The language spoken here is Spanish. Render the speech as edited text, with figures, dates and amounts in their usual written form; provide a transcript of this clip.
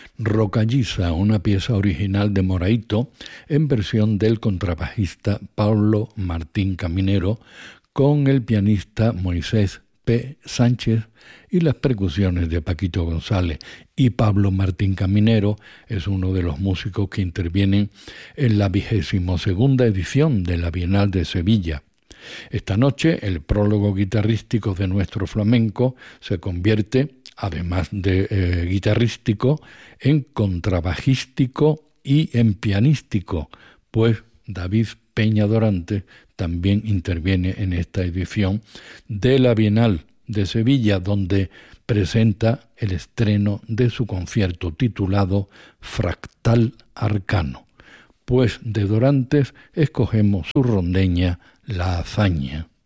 Rocallisa, una pieza original de Moraito en versión del contrabajista Pablo Martín Caminero con el pianista Moisés P. Sánchez y las percusiones de Paquito González. Y Pablo Martín Caminero es uno de los músicos que intervienen en la 22ª edición de la Bienal de Sevilla. Esta noche el prólogo guitarrístico de nuestro flamenco se convierte, además de guitarrístico, en contrabajístico y en pianístico, pues David Peña Dorante también interviene en esta edición de la Bienal de Sevilla, donde presenta el estreno de su concierto titulado Fractal Arcano. Pues de Dorantes escogemos su rondeña La Hazaña.